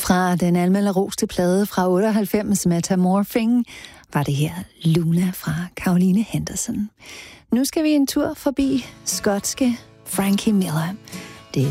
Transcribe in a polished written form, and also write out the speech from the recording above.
Fra den anmelderroste plade fra 98, Metamorphing, var det her Luna fra Caroline Henderson. Nu skal vi en tur forbi skotske Frankie Miller.